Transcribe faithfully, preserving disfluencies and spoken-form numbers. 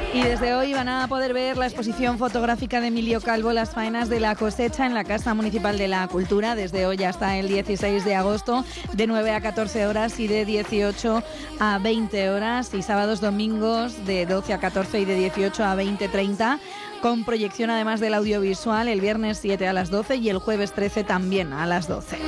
Y desde hoy van a poder ver la exposición fotográfica de Emilio Calvo, Las faenas de la cosecha, en la Casa Municipal de la Cultura, desde hoy hasta el dieciséis de agosto, de nueve a catorce horas y de dieciocho a veinte horas, y sábados, domingos de doce a catorce y de dieciocho a veinte treinta, con proyección además del audiovisual el viernes siete a las doce y el jueves trece también a las doce.